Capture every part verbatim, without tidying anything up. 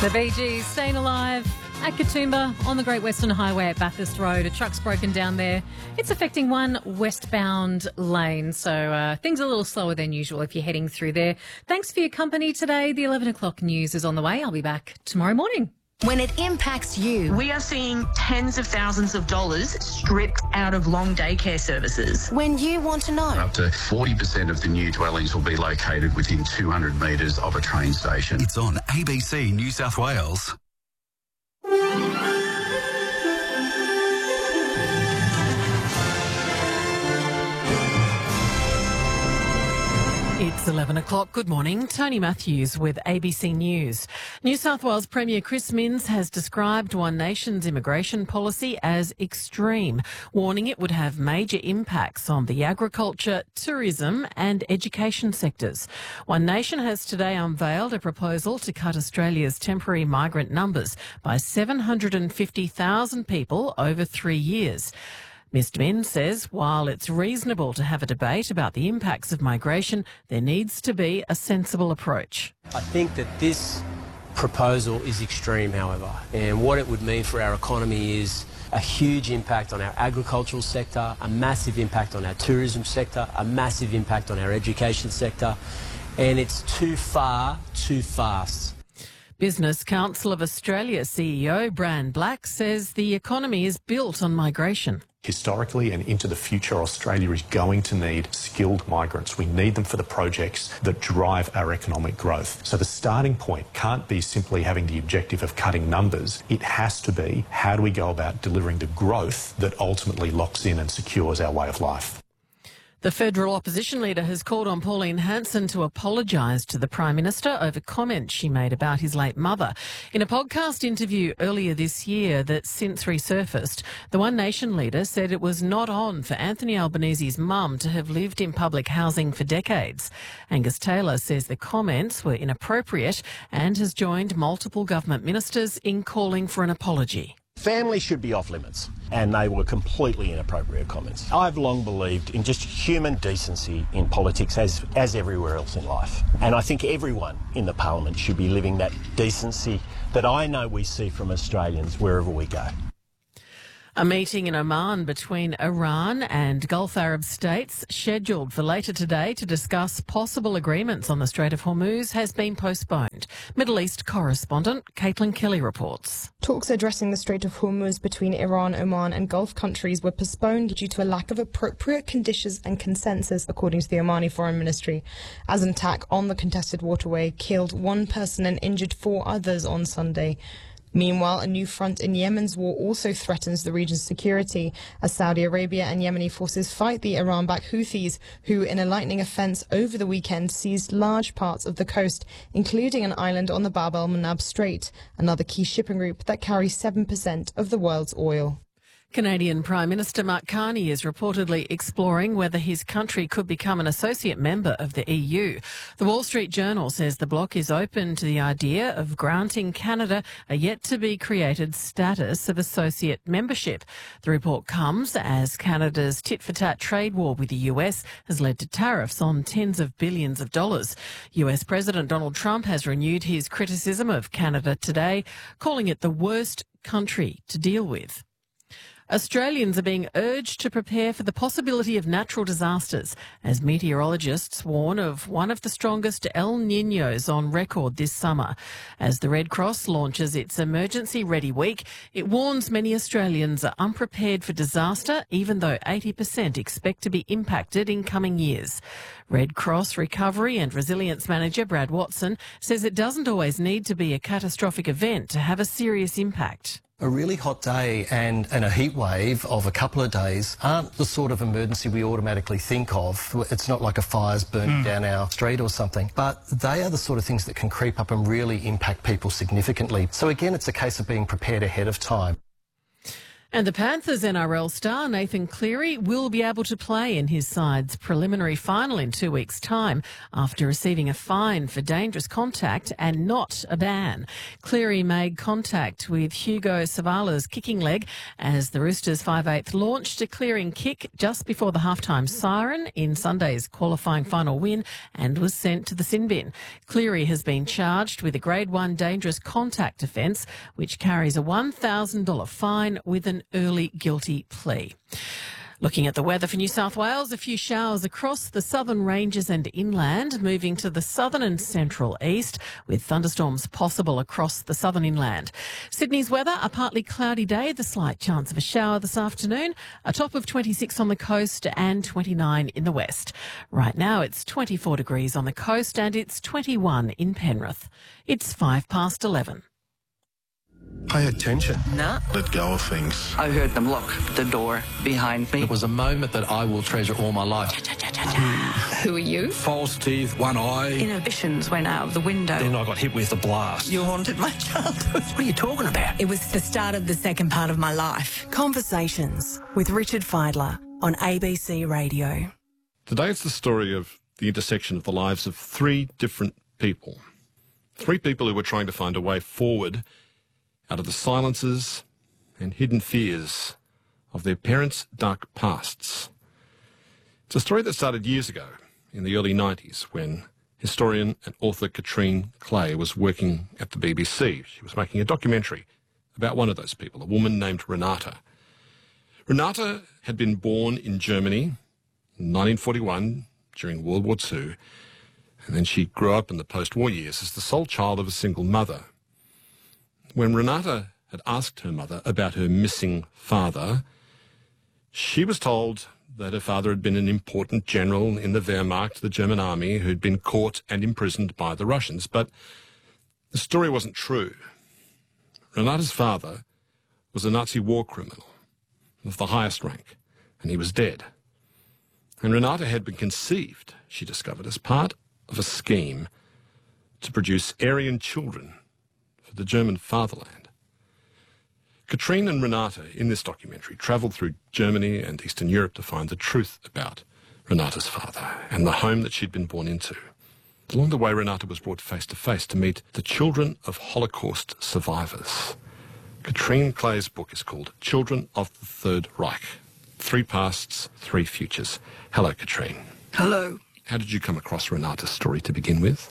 The Bee Gees, Staying Alive at Katoomba on the Great Western Highway at Bathurst Road. A truck's broken down there. It's affecting one westbound lane, so uh, things are a little slower than usual if you're heading through there. Thanks for your company today. The eleven o'clock news is on the way. I'll be back tomorrow morning. When it impacts you. We are seeing tens of thousands of dollars stripped out of long daycare services. When you want to know. Up to forty percent of the new dwellings will be located within two hundred metres of a train station. It's on A B C New South Wales. It's eleven o'clock. Good morning. Tony Matthews with A B C News. New South Wales Premier Chris Minns has described One Nation's immigration policy as extreme, warning it would have major impacts on the agriculture, tourism and education sectors. One Nation has today unveiled a proposal to cut Australia's temporary migrant numbers by seven hundred fifty thousand people over three years. Mister Minns says while it's reasonable to have a debate about the impacts of migration, there needs to be a sensible approach. I think that this proposal is extreme, however, and what it would mean for our economy is a huge impact on our agricultural sector, a massive impact on our tourism sector, a massive impact on our education sector, and it's too far, too fast. Business Council of Australia C E O Bran Black says the economy is built on migration. Historically and into the future, Australia is going to need skilled migrants. We need them for the projects that drive our economic growth. So the starting point can't be simply having the objective of cutting numbers. It has to be how do we go about delivering the growth that ultimately locks in and secures our way of life. The federal opposition leader has called on Pauline Hanson to apologise to the Prime Minister over comments she made about his late mother. In a podcast interview earlier this year that's since resurfaced, the One Nation leader said it was not on for Anthony Albanese's mum to have lived in public housing for decades. Angus Taylor says the comments were inappropriate and has joined multiple government ministers in calling for an apology. Family should be off limits, and they were completely inappropriate comments. I've long believed in just human decency in politics as, as everywhere else in life. And I think everyone in the parliament should be living that decency that I know we see from Australians wherever we go. A meeting in Oman between Iran and Gulf Arab states, scheduled for later today to discuss possible agreements on the Strait of Hormuz, has been postponed. Middle East correspondent Caitlin Kelly reports. Talks addressing the Strait of Hormuz between Iran, Oman and Gulf countries were postponed due to a lack of appropriate conditions and consensus, according to the Omani Foreign Ministry, as an attack on the contested waterway killed one person and injured four others on Sunday. Meanwhile, a new front in Yemen's war also threatens the region's security as Saudi Arabia and Yemeni forces fight the Iran-backed Houthis, who, in a lightning offence over the weekend, seized large parts of the coast, including an island on the Bab el-Mandab Strait, another key shipping route that carries seven percent of the world's oil. Canadian Prime Minister Mark Carney is reportedly exploring whether his country could become an associate member of the E U. The Wall Street Journal says the bloc is open to the idea of granting Canada a yet-to-be-created status of associate membership. The report comes as Canada's tit-for-tat trade war with the U S has led to tariffs on tens of billions of dollars. U S President Donald Trump has renewed his criticism of Canada today, calling it the worst country to deal with. Australians are being urged to prepare for the possibility of natural disasters as meteorologists warn of one of the strongest El Niños on record this summer. As the Red Cross launches its Emergency Ready Week, it warns many Australians are unprepared for disaster, even though eighty percent expect to be impacted in coming years. Red Cross Recovery and Resilience Manager Brad Watson says it doesn't always need to be a catastrophic event to have a serious impact. A really hot day and, and a heat wave of a couple of days aren't the sort of emergency we automatically think of. It's not like a fire's burning mm. down our street or something, but they are the sort of things that can creep up and really impact people significantly. So again, it's a case of being prepared ahead of time. And the Panthers N R L star Nathan Cleary will be able to play in his side's preliminary final in two weeks' time after receiving a fine for dangerous contact and not a ban. Cleary made contact with Hugo Savala's kicking leg as the Roosters five eighth launched a clearing kick just before the halftime siren in Sunday's qualifying final win and was sent to the sin bin. Cleary has been charged with a Grade one dangerous contact offence, which carries a one thousand dollars fine with an early guilty plea. Looking at the weather for New South Wales, a few showers across the southern ranges and inland, moving to the southern and central east, with thunderstorms possible across the southern inland. Sydney's weather, a partly cloudy day, the slight chance of a shower this afternoon, a top of twenty-six on the coast and twenty-nine in the west. Right now it's twenty-four degrees on the coast and it's twenty-one in Penrith. It's five past eleven. Pay attention. Nah. Let go of things. I heard them lock the door behind me. It was a moment that I will treasure all my life. Who are you? False teeth, one eye. Inhibitions went out of the window. Then I got hit with a blast. You haunted my childhood. What are you talking about? It was the start of the second part of my life. Conversations with Richard Fidler on A B C Radio. Today it's the story of the intersection of the lives of three different people. Three people who were trying to find a way forward out of the silences and hidden fears of their parents' dark pasts. It's a story that started years ago, in the early nineties, when historian and author Katrine Clay was working at the B B C. She was making a documentary about one of those people, a woman named Renata. Renata had been born in Germany in nineteen forty-one during World War Two, and then she grew up in the post-war years as the sole child of a single mother. When Renata had asked her mother about her missing father, she was told that her father had been an important general in the Wehrmacht, the German army, who'd been caught and imprisoned by the Russians. But the story wasn't true. Renata's father was a Nazi war criminal of the highest rank, and he was dead. And Renata had been conceived, she discovered, as part of a scheme to produce Aryan children for the German fatherland. Katrine and Renata, in this documentary, travelled through Germany and Eastern Europe to find the truth about Renata's father and the home that she'd been born into. Along the way, Renata was brought face to face to meet the children of Holocaust survivors. Katrine Clay's book is called Children of the Third Reich. Three pasts, three futures. Hello, Katrine. Hello. How did you come across Renata's story to begin with?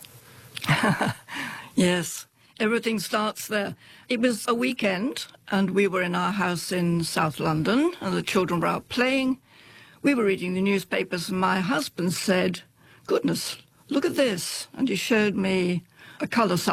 Yes, everything starts there. It was a weekend, and we were in our house in South London, and the children were out playing. We were reading the newspapers, and my husband said, "Goodness, look at this." And he showed me a colour